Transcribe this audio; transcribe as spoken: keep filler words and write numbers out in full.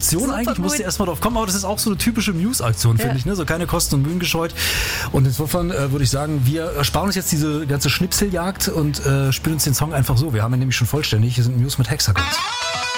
Aktion Super eigentlich, musste gut. erstmal drauf kommen, aber das ist auch so eine typische Muse-Aktion, finde Ja. ich, ne? So keine Kosten und Mühen gescheut. Und insofern äh, würde ich sagen, wir sparen uns jetzt diese ganze Schnipseljagd und äh, spielen uns den Song einfach so. Wir haben ihn nämlich schon vollständig. Hier sind Muse mit Hexagons.